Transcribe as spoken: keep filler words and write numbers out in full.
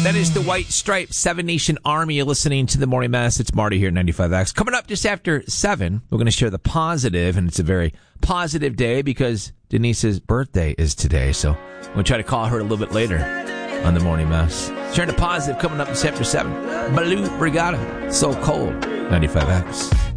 That is the White Stripes, Seven Nation Army. You're listening to the Morning Mass. It's Marty here at ninety-five X. Coming up just after seven, we're going to share the positive, and it's a very positive day because Denise's birthday is today. So we'll try to call her a little bit later on the Morning Mass. Sharing the positive coming up just after seven. Blue Brigada, So Cold, ninety-five X.